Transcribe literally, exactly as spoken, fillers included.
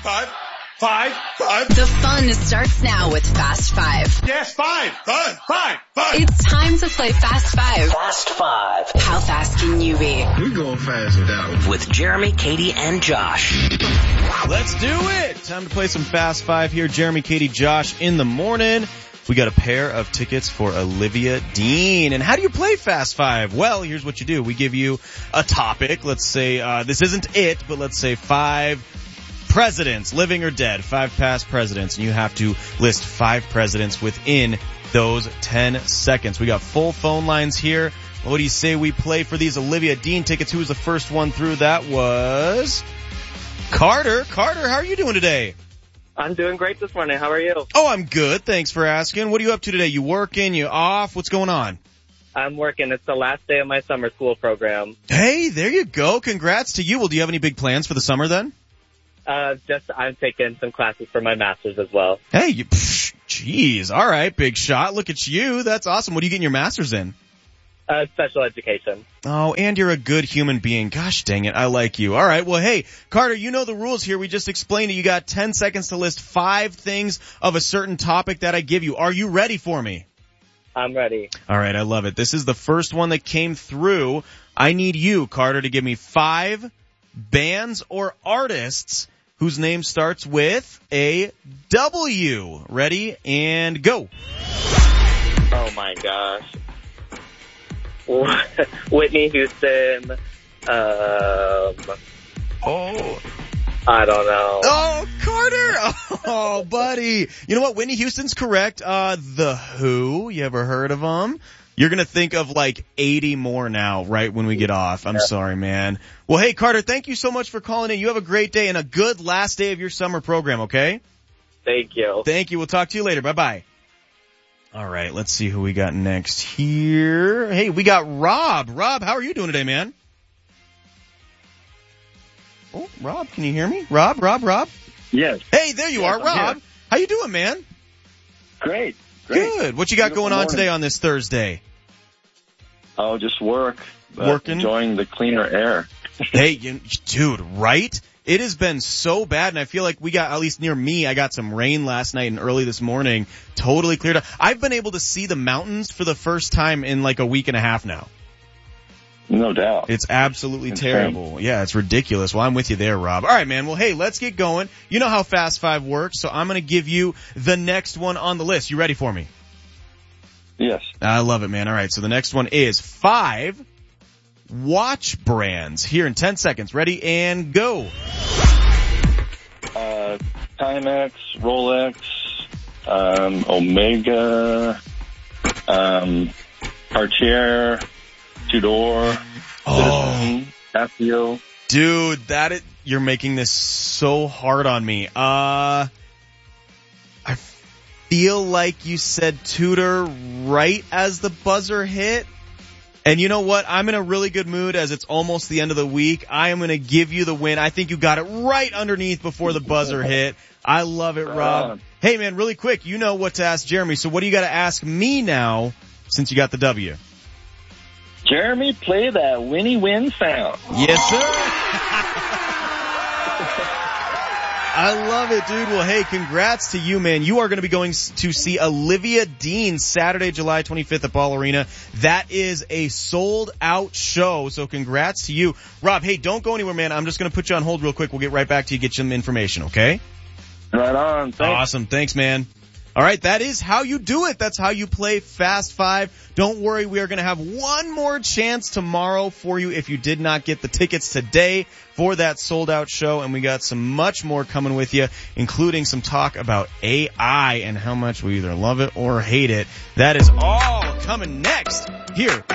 five, five, five. The fun starts now with Fast Five. Yes, five, five, five, five. It's time to play Fast Five. Fast Five. How fast can you be? We're going fast with that one. With Jeremy, Katie, and Josh. Let's do it. Time to play some Fast Five here. Jeremy, Katie, Josh in the morning. We got a pair of tickets for Olivia Dean. And how do you play Fast Five? Well, here's what you do. We give you a topic. Let's say, uh, this isn't it, but let's say five presidents, living or dead, five past presidents. And you have to list five presidents within those ten seconds. We got full phone lines here. What do you say we play for these Olivia Dean tickets? Who was the first one through? That was Carter. Carter, how are you doing today? I'm doing great this morning. How are you? Oh, I'm good. Thanks for asking. What are you up to today? You working? You off? What's going on? I'm working. It's the last day of my summer school program. Hey, there you go. Congrats to you. Well, do you have any big plans for the summer then? Uh, just, I'm taking some classes for my master's as well. Hey, you, psh, geez. All right, big shot. Look at you. That's awesome. What are you getting your master's in? Uh, special education. Oh, and you're a good human being. Gosh dang it, I like you. All right, well, hey, Carter, you know the rules here. We just explained it. You got ten seconds to list five things of a certain topic that I give you. Are you ready for me? I'm ready. All right, I love it. This is the first one that came through. I need you, Carter, to give me five bands or artists whose name starts with a W. Ready, and go. Oh, my gosh. Whitney Houston, um, Oh. I don't know. Oh, Carter! Oh, buddy. You know what? Whitney Houston's correct. Uh, The Who. You ever heard of them? You're gonna think of like eighty more now, right when we get off. I'm yeah. sorry, man. Well, hey, Carter, thank you so much for calling in. You have a great day and a good last day of your summer program, okay? Thank you. Thank you. We'll talk to you later. Bye-bye. All right, let's see who we got next here. Hey, we got Rob. Rob, how are you doing today, man? Oh, Rob, can you hear me? Rob, Rob, Rob? Yes. Hey, there you yes, are, Rob. here. How you doing, man? Great. Great. Good. What you got Beautiful going on morning. today on this Thursday? Oh, just work. but Working? Enjoying the cleaner air. Hey, you, dude, right? It has been so bad, and I feel like we got, at least near me, I got some rain last night and early this morning. Totally cleared up. I've been able to see the mountains for the first time in like a week and a half now. No doubt. It's absolutely Insane. terrible. Yeah, it's ridiculous. Well, I'm with you there, Rob. All right, man. Well, hey, let's get going. You know how Fast Five works, so I'm going to give you the next one on the list. You ready for me? Yes. I love it, man. All right, so the next one is five watch brands. Here in ten seconds. Ready, and go. Uh, Timex, Rolex, um, Omega, um, Cartier, Tudor, Oh. Citizen, Casio. Dude, that is, you're making this so hard on me. Uh, I feel like you said Tudor right as the buzzer hit. And you know what? I'm in a really good mood as it's almost the end of the week. I am going to give you the win. I think you got it right underneath before the buzzer hit. I love it, Rob. Hey, man, really quick, you know what to ask Jeremy. So what do you got to ask me now since you got the W? Jeremy, play that Winnie Win sound. Yes, sir. I love it, dude. Well, hey, congrats to you, man. You are going to be going to see Olivia Dean Saturday, July twenty-fifth at Ball Arena. That is a sold-out show, so congrats to you. Rob, hey, don't go anywhere, man. I'm just going to put you on hold real quick. We'll get right back to you, get you some information, okay? Right on. Thanks. Awesome. Thanks, man. All right, that is how you do it. That's how you play Fast Five. Don't worry, we are going to have one more chance tomorrow for you if you did not get the tickets today for that sold-out show, and we got some much more coming with you, including some talk about A I and how much we either love it or hate it. That is all coming next here